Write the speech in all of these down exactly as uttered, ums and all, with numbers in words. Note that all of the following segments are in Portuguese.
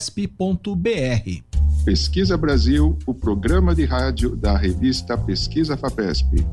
ponto b r. Pesquisa Brasil, o programa de rádio da revista Pesquisa FAPESP.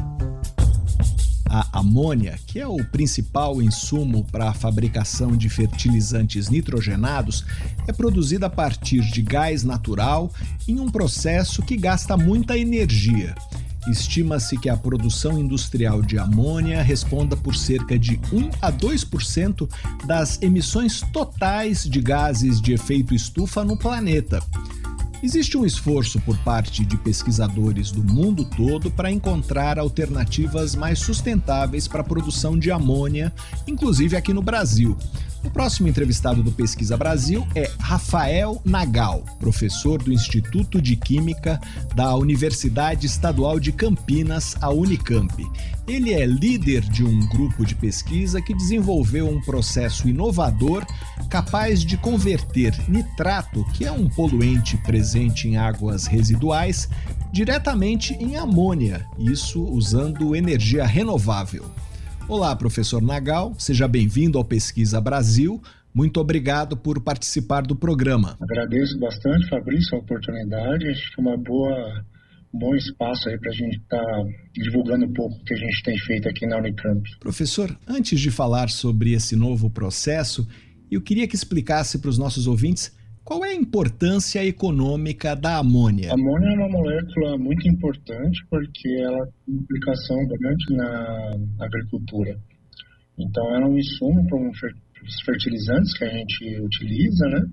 A amônia, que é o principal insumo para a fabricação de fertilizantes nitrogenados, é produzida a partir de gás natural em um processo que gasta muita energia. Estima-se que a produção industrial de amônia responda por cerca de um a dois por cento das emissões totais de gases de efeito estufa no planeta. Existe um esforço por parte de pesquisadores do mundo todo para encontrar alternativas mais sustentáveis para a produção de amônia, inclusive aqui no Brasil. O próximo entrevistado do Pesquisa Brasil é Rafael Nagal, professor do Instituto de Química da Universidade Estadual de Campinas, a Unicamp. Ele é líder de um grupo de pesquisa que desenvolveu um processo inovador capaz de converter nitrato, que é um poluente presente em águas residuais, diretamente em amônia, isso usando energia renovável. Olá, professor Nagal, seja bem-vindo ao Pesquisa Brasil. Muito obrigado por participar do programa. Agradeço bastante, Fabrício, a oportunidade. Acho que é uma boa, um bom espaço aí para a gente estar tá divulgando um pouco o que a gente tem feito aqui na Unicamp. Professor, antes de falar sobre esse novo processo, eu queria que explicasse para os nossos ouvintes qual é a importância econômica da amônia. A amônia é uma molécula muito importante porque ela tem aplicação grande na agricultura. Então, ela é um insumo para os fertilizantes que a gente utiliza, né?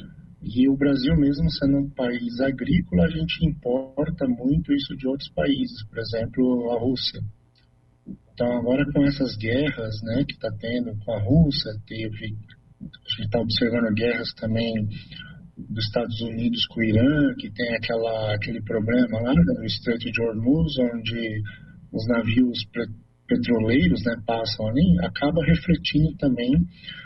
E o Brasil, mesmo sendo um país agrícola, a gente importa muito isso de outros países, por exemplo, a Rússia. Então, agora com essas guerras, né, que está tendo com a Rússia, teve, a gente está observando guerras também dos Estados Unidos com o Irã, que tem aquela, aquele problema lá no Estreito de Hormuz, onde os navios petroleiros, né, passam ali, acaba refletindo também,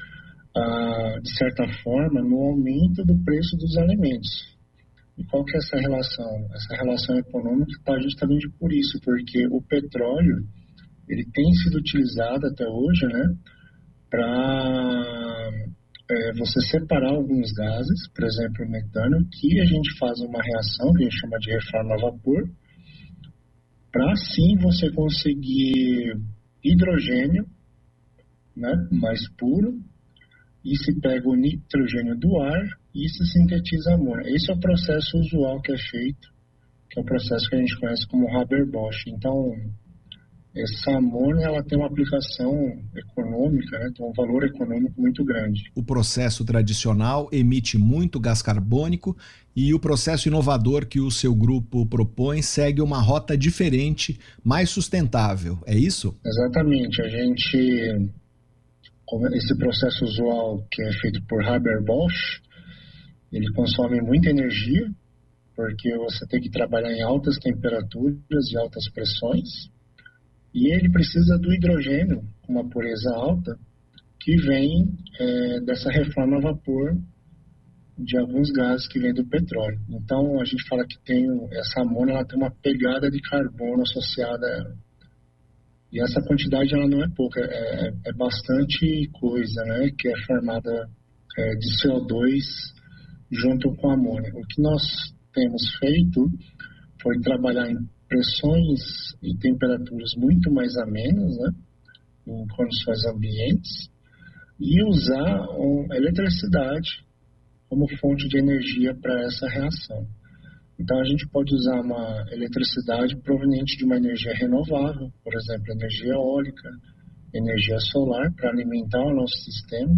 ah, de certa forma, no aumento do preço dos alimentos. E qual que é essa relação? Essa relação econômica está justamente por isso, porque o petróleo ele tem sido utilizado até hoje, né, para é, você separar alguns gases, por exemplo, o metano, que a gente faz uma reação que a gente chama de reforma a vapor, para assim você conseguir hidrogênio, né, mais puro, e se pega o nitrogênio do ar e se sintetiza amônia. Esse é o processo usual que é feito, que é o processo que a gente conhece como Haber-Bosch. Então, essa amônia ela tem uma aplicação econômica, né? Tem um valor econômico muito grande. O processo tradicional emite muito gás carbônico e o processo inovador que o seu grupo propõe segue uma rota diferente, mais sustentável, é isso? Exatamente. A gente, esse processo usual que é feito por Haber-Bosch, ele consome muita energia, porque você tem que trabalhar em altas temperaturas e altas pressões. E ele precisa do hidrogênio, com uma pureza alta, que vem é, dessa reforma a vapor de alguns gases que vêm do petróleo. Então, a gente fala que tem essa amônia, ela tem uma pegada de carbono associada a ela. E essa quantidade, ela não é pouca, é, é bastante coisa, né, que é formada é, de C O dois junto com a amônia. O que nós temos feito foi trabalhar em pressões e temperaturas muito mais amenas, né, em condições ambientes, e usar a eletricidade como fonte de energia para essa reação. Então, a gente pode usar uma eletricidade proveniente de uma energia renovável, por exemplo, energia eólica, energia solar, para alimentar o nosso sistema,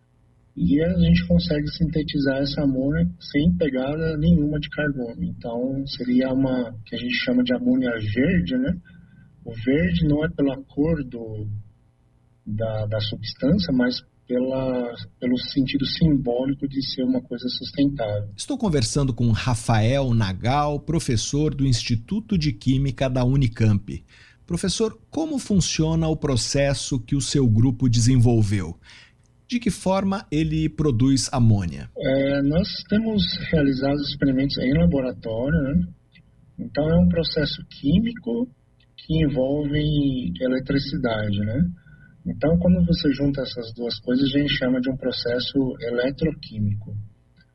e a gente consegue sintetizar essa amônia sem pegada nenhuma de carbono. Então, seria uma que a gente chama de amônia verde, né? O verde não é pela cor do, da, da substância, mas pela, pelo sentido simbólico de ser uma coisa sustentável. Estou conversando com Rafael Nagal, professor do Instituto de Química da Unicamp. Professor, como funciona o processo que o seu grupo desenvolveu? De que forma ele produz amônia? É, nós temos realizado experimentos em laboratório, né? Então é um processo químico que envolve eletricidade, né? Então, quando você junta essas duas coisas, a gente chama de um processo eletroquímico.